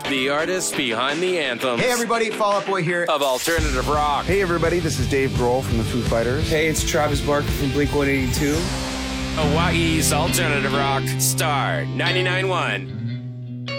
The artists behind the anthems. Hey everybody, Fall Out Boy here. Of alternative rock. Hey everybody, this is Dave Grohl from the Foo Fighters. Hey, it's Travis Barker from Blink-182. Hawaii's alternative rock. Star 99.1.